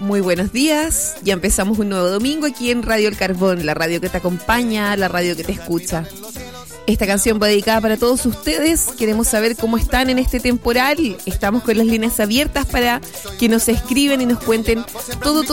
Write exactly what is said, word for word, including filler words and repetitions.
Muy buenos días, ya empezamos un nuevo domingo aquí en Radio El Carbón, la radio que te acompaña, la radio que te escucha. Esta canción va dedicada para todos ustedes, queremos saber cómo están en este temporal, estamos con las líneas abiertas para que nos escriban y nos cuenten todo, todo